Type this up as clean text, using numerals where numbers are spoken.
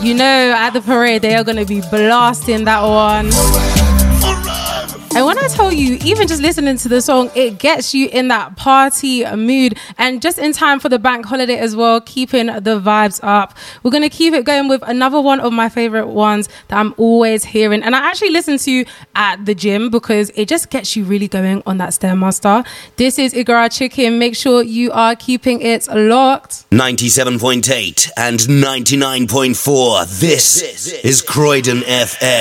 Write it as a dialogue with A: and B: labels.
A: You know, at the parade, they are going to be blasting that one. And when I tell you, even just listening to the song, it gets you in that party mood. And just in time for the bank holiday as well, keeping the vibes up. We're going to keep it going with another one of my favorite ones that I'm always hearing. And I actually listen to at the gym because it just gets you really going on that Stairmaster. This is Igara Chicken. Make sure you are keeping it locked.
B: 97.8 and 99.4. This is Croydon FM.